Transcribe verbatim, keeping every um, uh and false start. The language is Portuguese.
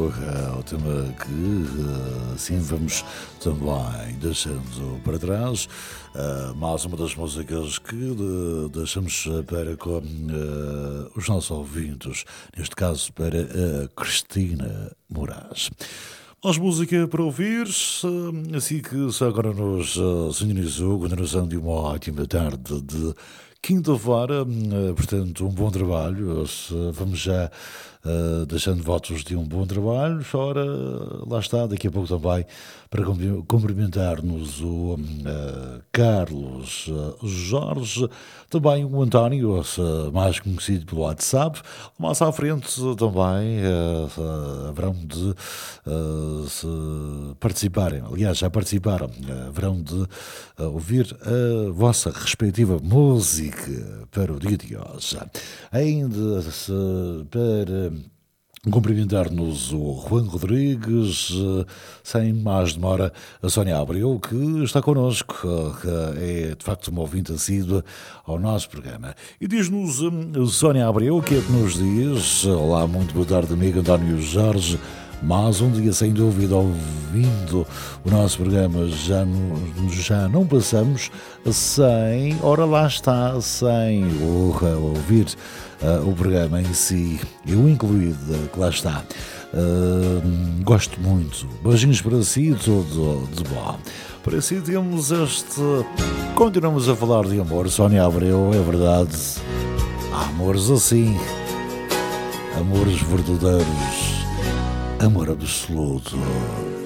Abreu, é o tema que assim vamos também deixando para trás. Uh, mais uma das músicas que de, deixamos para com uh, os nossos ouvintes, neste caso para a Cristina Moraes. Mais música para ouvir, assim que só agora nos uh, sintonizou a continuação de uma ótima tarde de quinta-feira, uh, portanto um bom trabalho, uh, vamos já uh, deixando votos de um bom trabalho, ora lá está, daqui a pouco também para cumprimentar-nos o uh, Carlos uh, Jorge, também o António, uh, mais conhecido pelo WhatsApp, mais à frente uh, também uh, uh, haverão de uh, se participarem, aliás já participaram, uh, haverão de uh, ouvir a vossa respectiva música para o dia de hoje. Ainda se, para cumprimentar-nos o Juan Rodrigues, sem mais demora, a Sónia Abreu, que está connosco, que é de facto uma ouvinte assídua ao nosso programa. E diz-nos, Sónia Abreu, o que é que nos diz? Olá, muito boa tarde, amigo António Jorge. Mais um dia, sem dúvida, ouvindo o nosso programa, já não, já não passamos sem, ora lá está, sem ouvir uh, o programa em si, eu incluído, que lá está. Uh, gosto muito. Beijinhos para si, tudo de bom. Para si temos este... Continuamos a falar de amor, Sónia Abreu, é verdade. Há amores assim, amores verdadeiros. Amor absoluto.